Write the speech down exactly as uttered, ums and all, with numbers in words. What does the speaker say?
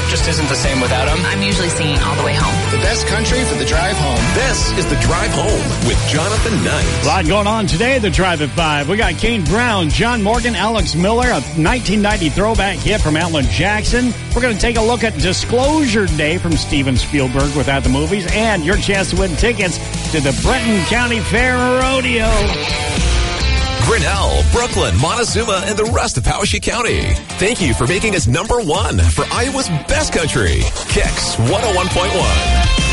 York just isn't the same without him. I'm usually singing all the way home. The best country for the drive home. This is The Drive Home with Jonathan Knight. A lot going on today, The Drive at five. We got Kane Brown, John Morgan, Alex Miller, a nineteen ninety throwback hit from Alan Jackson. We're going to take a look at Disclosure Day from Steven Spielberg without the movies, and your chance to win tickets to the Breton County Fair Rodeo. Grinnell, Brooklyn, Montezuma, and the rest of Poweshiek County. Thank you for making us number one for Iowa's best country. Kicks one oh one point one.